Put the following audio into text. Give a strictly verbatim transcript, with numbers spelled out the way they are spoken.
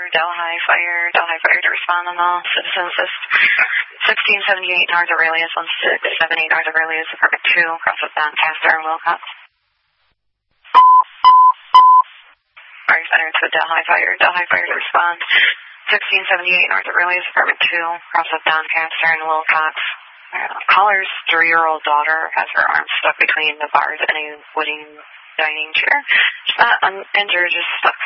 Delhi Fire, Delhi Fire to respond on all citizens. sixteen seventy-eight North Aurelius, one six seven eight North Aurelius, apartment two, across with Doncaster and Wilcox. Fire Center to Delhi Fire, Delhi Fire to respond. sixteen seventy-eight North Aurelius, apartment two, across with Doncaster and Wilcox. Uh, caller's three-year-old daughter has her arms stuck between the bars and a wooden dining chair. She's not un- injured, just stuck